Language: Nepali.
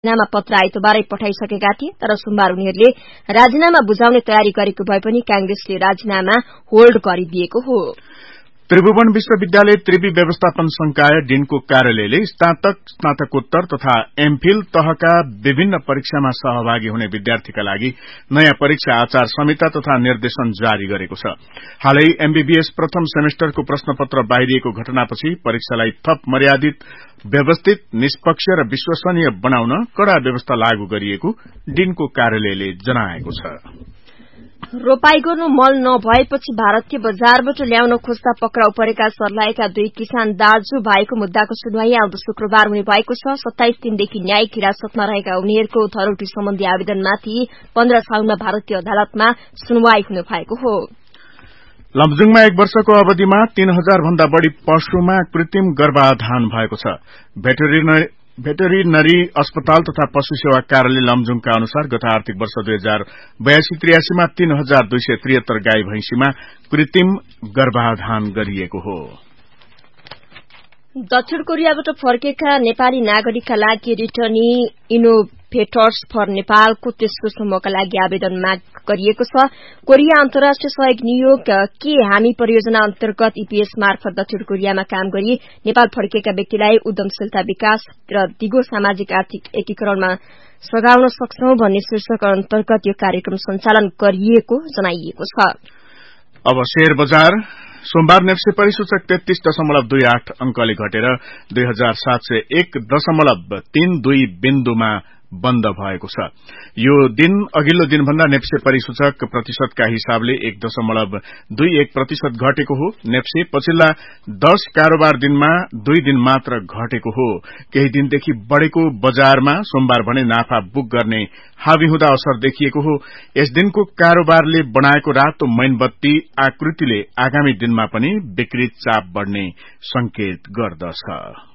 राजीनामा पत्र आइतबारै पठाइसकेका थिए, तर सोमबार उनीहरूले राजीनामा बुझाउने तयारी गरेको भए पनि कांग्रेसले राजीनामा होल्ड गरिदिएको हो। त्रिभुवन विश्वविद्यालय त्रिवी व्यवस्थापन संकाय डीनको कार्यालयले स्नातक, स्नातकोत्तर तथा एमफिल तहका विभिन्न परीक्षामा सहभागी हुने विद्यार्थीका लागि नयाँ परीक्षा आचार संहिता तथा निर्देशन जारी गरेको छ। हालै एमबीबीएस प्रथम सेमेस्टरको प्रश्नपत्र बाहिरिएको घटनापछि परीक्षालाई थप मर्यादित, व्यवस्थित, निष्पक्ष र विश्वसनीय बनाउन कड़ा व्यवस्था लागू गरिएको डीनको कार्यालयले जनाएको छ। रोपाई गर्नु मल नभएपछि भारतीय बजारबाट ल्याउन खोज्दा पक्राउ परेका सर्लाहीका 2 किसान दाजु भाइको मुद्दाको सुनवाई आउँदो शुक्रबार हुने भएको छ। 27 दिनदेखि न्यायिक हिरासतमा रहेका उनीहरूको थरोटी सम्बन्धी आवेदनमाथि 15 साउनमा भारतीय अदालतमा सुनवाई हुने भएको हो। लमजुङमा 1 वर्षको अवधिमा 3000 भन्दा बढ़ी पशुमा कृत्रिम गर्भाधान भएको छ। भेटरिनरी अस्पताल तथा पशु सेवा कार्यालय लमजुङका अनुसार गत आर्थिक वर्ष 2082-83 मा 3273 गाई भैंसीमा कृत्रिम गर्भाधान गरिएको हो। दक्षिण कोरियाबाट फर्केका नेपाली नागरिकका लागि रिटर्नी इनोभेटर्स फर नेपालको तेस्रो समूहका लागि आवेदन माग गरिएको छ। कोरिया अन्तर्राष्ट्रिय सहयोग नियोग के हामी परियोजना अन्तर्गत ईपीएस मार्फत दक्षिण कोरियामा काम गरी नेपाल फर्केका व्यक्तिलाई उद्यमशीलता विकास र दिगो सामाजिक आर्थिक एकीकरणमा सघाउन सक्छौं भन्ने शीर्षक अन्तर्गत यो कार्यक्रम सञ्चालन गरिएको जनाइएको छ। अब शेयर बजार सोमबार नेप्से परिसूचक 33.28 अंकले घटेर 2701.32 बिन्दुमा बन्द भएको छ। यो दिन अघिल्लो दिनभन्दा नेप्से परिसूचक प्रतिशतका हिसाबले 1.21% घटेको हो। नेप्से पछिल्ला 10 कारोबार दिनमा 2 दिन मात्र घटेको हो। केही दिनदेखि बढ़ेको बजारमा सोमबार भने नाफा बुक गर्ने हावी हुँदा असर देखिएको हो। यस दिनको कारोबारले बनाएको रातो मैनबत्ती आकृतिले आगामी दिनमा पनि बिक्री चाप बढ़ने संकेत गर्दछ।